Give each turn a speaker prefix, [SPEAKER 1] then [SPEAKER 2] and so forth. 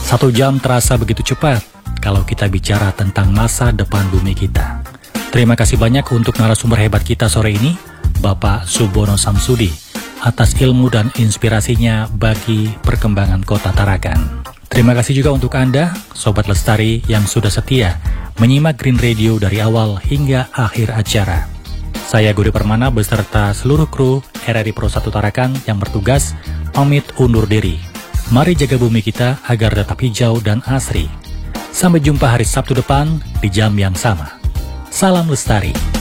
[SPEAKER 1] 1 jam terasa begitu cepat kalau kita bicara tentang masa depan bumi kita. Terima kasih banyak untuk narasumber hebat kita sore ini, Bapak Subono Samsudi, atas ilmu dan inspirasinya bagi perkembangan Kota Tarakan. Terima kasih juga untuk Anda, Sobat Lestari, yang sudah setia menyimak Green Radio dari awal hingga akhir acara. Saya Guri Permana beserta seluruh kru RRI Pro 1 Tarakan yang bertugas pamit undur diri. Mari jaga bumi kita agar tetap hijau dan asri. Sampai jumpa hari Sabtu depan di jam yang sama. Salam Lestari.